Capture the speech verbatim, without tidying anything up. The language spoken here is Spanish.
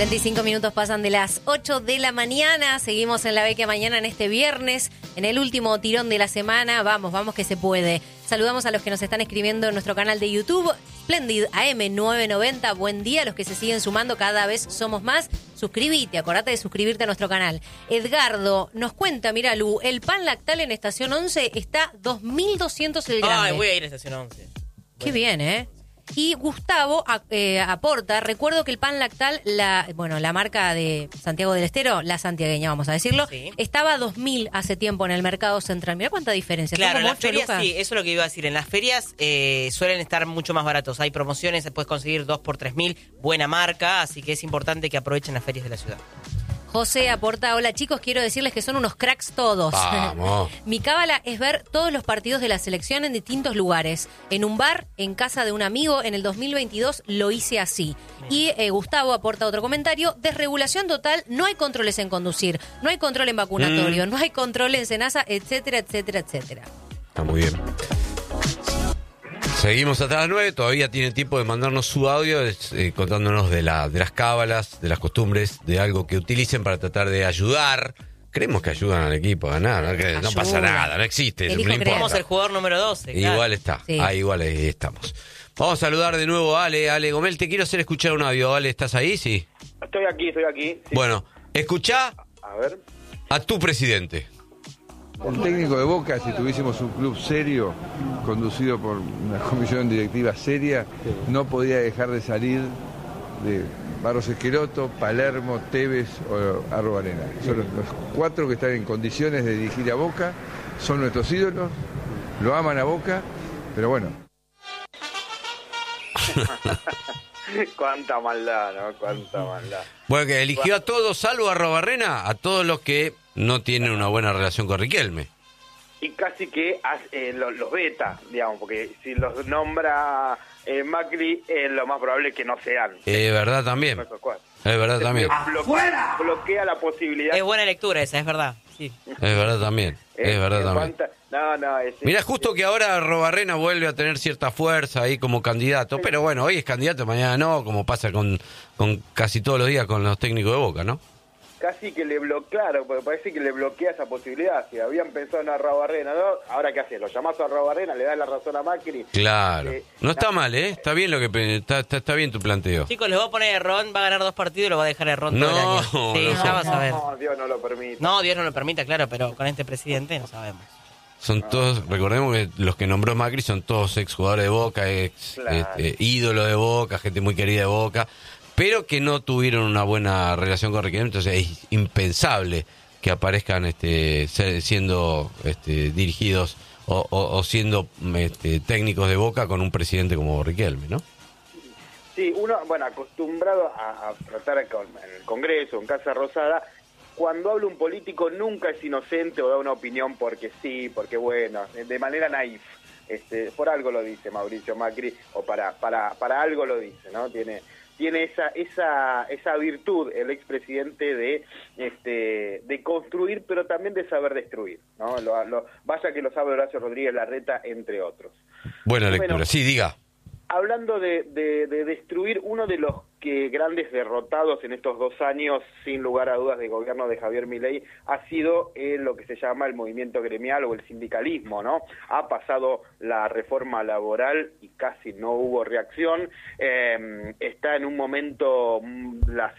cuarenta y cinco minutos pasan de las ocho de la mañana. Seguimos en La Vecchia Mañana en este viernes, en el último tirón de la semana. Vamos, vamos que se puede. Saludamos a los que nos están escribiendo en nuestro canal de YouTube. Splendid A M nueve noventa, buen día. Los que se siguen sumando, cada vez somos más. Suscríbete, acordate de suscribirte a nuestro canal. Edgardo nos cuenta, mira Lu, el pan lactal en Estación once está dos mil doscientos el grande. Ay, voy a ir a Estación once. Qué bien, ¿eh? Y Gustavo eh, aporta, recuerdo que el pan lactal, la bueno, la marca de Santiago del Estero, la santiagueña, vamos a decirlo, sí, estaba a dos mil hace tiempo en el mercado central. Mirá cuánta diferencia. Claro, en las ferias, Lucas? Sí, eso es lo que iba a decir. En las ferias eh, suelen estar mucho más baratos. Hay promociones, se puedes conseguir dos por tres mil, buena marca, así que es importante que aprovechen las ferias de la ciudad. José aporta, hola chicos, quiero decirles que son unos cracks todos. Vamos. Mi cábala es ver todos los partidos de la selección en distintos lugares. En un bar, en casa de un amigo, en el dos mil veintidós lo hice así. Y eh, Gustavo aporta otro comentario, desregulación total, no hay controles en conducir, no hay control en vacunatorio, mm. no hay control en Senasa, etcétera, etcétera, etcétera. Está muy bien. Seguimos hasta las nueve, todavía tiene tiempo de mandarnos su audio eh, contándonos de, la, de las cábalas, de las costumbres, de algo que utilicen para tratar de ayudar. Creemos que ayudan al equipo a ganar, no, que no pasa nada, no existe. No Somos el jugador número doce. Igual claro. está, sí. ahí igual ahí estamos. Vamos a saludar de nuevo a Ale, Ale Gomel, te quiero hacer escuchar un audio. Ale, ¿estás ahí? Sí. Estoy aquí, estoy aquí. Sí. Bueno, escuchá a, ver. a tu presidente. El técnico de Boca, si tuviésemos un club serio, conducido por una comisión directiva seria, no podía dejar de salir de Barros Esqueloto, Palermo, Tevez o Arrobarena. Son los, los cuatro que están en condiciones de dirigir a Boca, son nuestros ídolos, lo aman a Boca, pero bueno. Cuánta maldad, ¿no? Cuánta maldad. Bueno, que eligió a todos, salvo a Arrobarena, a todos los que no tienen una buena relación con Riquelme. Y casi que eh, los, los veta, digamos, porque si los nombra eh, Macri, eh, lo más probable es que no sean. Es verdad también. Es verdad se también. Bloquea, bloquea la posibilidad. Es buena lectura esa, es verdad. Sí. Es verdad también. Es, es verdad también. Cuanta... No, no, es, Mirá, justo que ahora Arrobarena vuelve a tener cierta fuerza ahí como candidato, sí. Pero bueno, hoy es candidato, mañana no, como pasa con, con casi todos los días con los técnicos de Boca, ¿no? Casi que le bloquearon, porque parece que le bloquea esa posibilidad. Si habían pensado en Arrobarena, ¿no? Ahora, ¿qué haces? ¿Lo llamás a Arrobarena? ¿Le das la razón a Macri? Claro. Eh, no está no. mal, ¿eh? Está bien lo que está, está, está bien tu planteo. Chicos, les voy a poner Errón, va a ganar dos partidos y lo va a dejar Errón no, todo el año. Sí, no, ya vas a ver. No, Dios no lo permite. No, Dios no lo permita, claro, pero con este presidente no sabemos. Son todos, recordemos que los que nombró Macri son todos exjugadores de Boca, ex claro. este, ídolo de Boca, gente muy querida de Boca, pero que no tuvieron una buena relación con Riquelme, entonces es impensable que aparezcan este, siendo este, dirigidos o, o, o siendo este, técnicos de Boca con un presidente como Riquelme, ¿no? Sí, uno, bueno, acostumbrado a, a tratar con, en el Congreso, en Casa Rosada, cuando habla un político nunca es inocente o da una opinión porque sí, porque bueno, de manera naif. Este, por algo lo dice Mauricio Macri, o para para para algo lo dice, ¿no? Tiene tiene esa esa esa virtud el expresidente de este de construir, pero también de saber destruir, ¿no? Lo, lo, vaya que lo sabe Horacio Rodríguez Larreta, entre otros. Buena bueno, lectura, sí, diga. Hablando de, de, de destruir, uno de los que grandes derrotados en estos dos años, sin lugar a dudas, de gobierno de Javier Milei, ha sido eh, lo que se llama el movimiento gremial o el sindicalismo, ¿no? Ha pasado la reforma laboral y casi no hubo reacción. Eh, está en un momento, la